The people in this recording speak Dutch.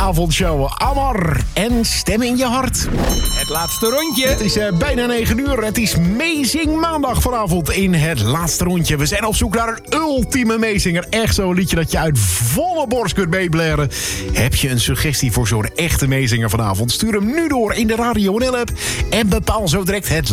avondshow Amar en Stem in je hart. Het laatste rondje. Het is bijna 9 uur. Het is Meezing Maandag vanavond in het laatste rondje. We zijn op zoek naar een ultieme meezinger. Echt zo'n liedje dat je uit volle borst kunt meeblaren. Heb je een suggestie voor zo'n echte meezinger vanavond? Stuur hem nu door in de Radio NL app en bepaal zo direct het